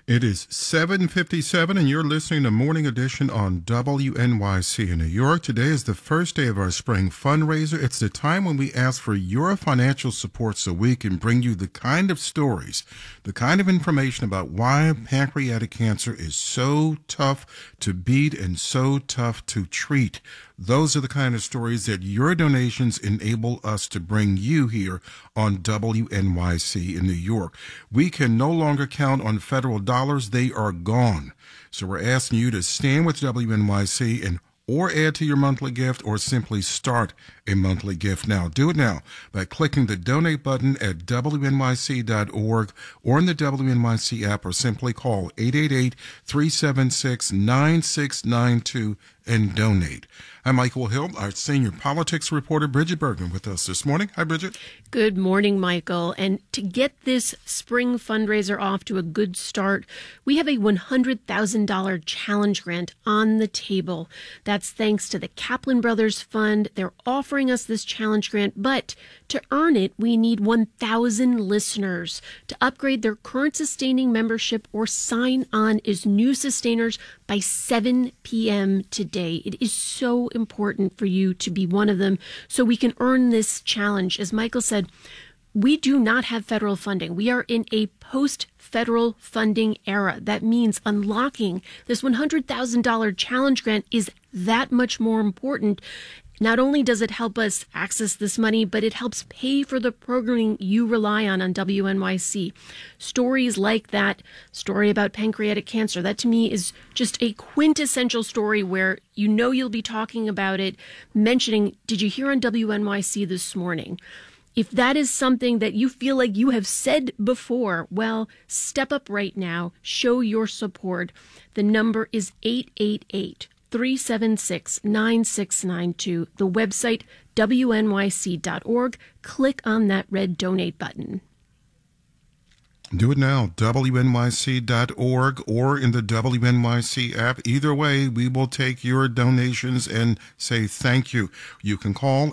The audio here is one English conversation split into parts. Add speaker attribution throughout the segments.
Speaker 1: It is 7:57, and you're listening to Morning Edition on WNYC in New York. Today is the first day of our spring fundraiser. It's the time when we ask for your financial support so we can bring you the kind of stories, the kind of information about why pancreatic cancer is so tough to beat and so tough to treat. Those are the kind of stories that your donations enable us to bring you here on WNYC in New York. We can no longer count on federal dollars. They are gone. So we're asking you to stand with WNYC and or add to your monthly gift or simply start a monthly gift now. Do it now by clicking the donate button at WNYC.org or in the WNYC app, or simply call 888-376-9692 and donate. I'm Michael Hill, our senior politics reporter, Bridget Bergman, with us this morning. Hi, Bridget.
Speaker 2: Good morning, Michael. And to get this spring fundraiser off to a good start, we have a $100,000 challenge grant on the table. That's thanks to the Kaplan Brothers Fund. They're offering us this challenge grant, but to earn it, we need 1,000 listeners to upgrade their current sustaining membership or sign on as new sustainers by 7 p.m. today. It is so important for you to be one of them so we can earn this challenge. As Michael said, we do not have federal funding. We are in a post-federal funding era. That means unlocking this $100,000 challenge grant is that much more important. Not only does it help us access this money, but it helps pay for the programming you rely on WNYC. Stories like that story about pancreatic cancer, that to me is just a quintessential story where you know you'll be talking about it, mentioning, did you hear on WNYC this morning? If that is something that you feel like you have said before, well, step up right now, show your support. The number is 888-376-9692. The website, WNYC.org. Click on that red donate button.
Speaker 1: Do it now, WNYC.org or in the WNYC app. Either way, we will take your donations and say thank you. You can call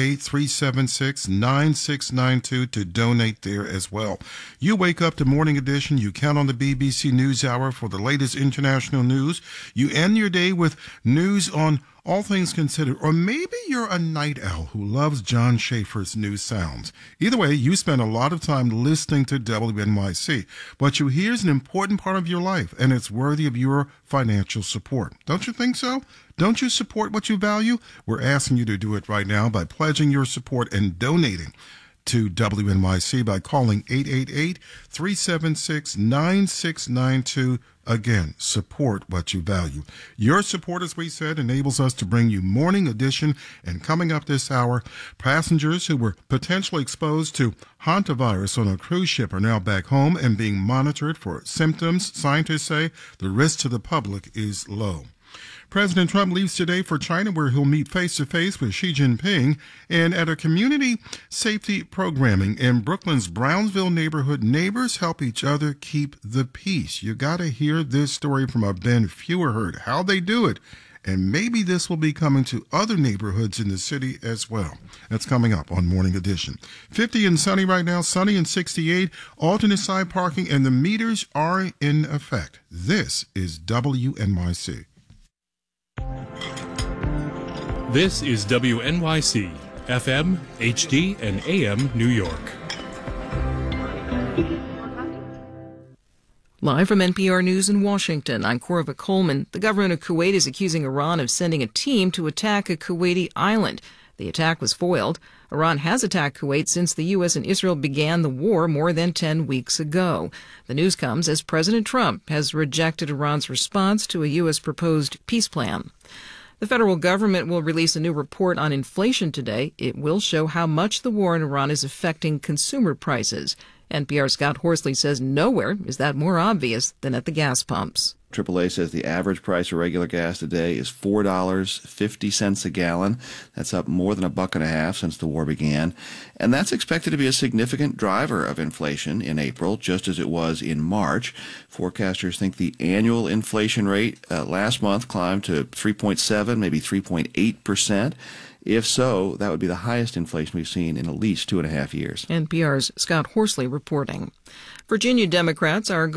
Speaker 1: 888-376-9692 to donate there as well. You wake up to Morning Edition. You count on the BBC NewsHour for the latest international news. You end your day with news on all things considered, or maybe you're a night owl who loves John Schaefer's new sounds. Either way, you spend a lot of time listening to WNYC. What you hear is an important part of your life, and it's worthy of your financial support. Don't you think so? Don't you support what you value? We're asking you to do it right now by pledging your support and donating to WNYC by calling 888-376-9692. Again, support what you value. Your support, as we said, enables us to bring you Morning Edition. And coming up this hour, passengers who were potentially exposed to hantavirus on a cruise ship are now back home and being monitored for symptoms. Scientists say the risk to the public is low. President Trump leaves today for China, where he'll meet face-to-face with Xi Jinping. And at a community safety programming in Brooklyn's Brownsville neighborhood, neighbors help each other keep the peace. You got to hear this story from our Ben Feuerherd, how they do it. And maybe this will be coming to other neighborhoods in the city as well. That's coming up on Morning Edition. 50 and sunny right now, sunny and 68, alternate side parking, and the meters are in effect. This is WNYC.
Speaker 3: This is WNYC, FM, HD, and AM New York.
Speaker 4: Live from NPR News in Washington, I'm Corva Coleman. The government of Kuwait is accusing Iran of sending a team to attack a Kuwaiti island. The attack was foiled. Iran has attacked Kuwait since the U.S. and Israel began the war more than 10 weeks ago. The news comes as President Trump has rejected Iran's response to a U.S. proposed peace plan. The federal government will release a new report on inflation today. It will show how much the war in Iran is affecting consumer prices. NPR's Scott Horsley says nowhere is that more obvious than at the gas pumps.
Speaker 5: AAA says the average price of regular gas today is $4.50 a gallon. That's up more than $1.50 since the war began. And that's expected to be a significant driver of inflation in April, just as it was in March. Forecasters think the annual inflation rate last month climbed to 3.7, maybe 3.8%. If so, that would be the highest inflation we've seen in at least 2.5 years.
Speaker 4: NPR's Scott Horsley reporting. Virginia Democrats are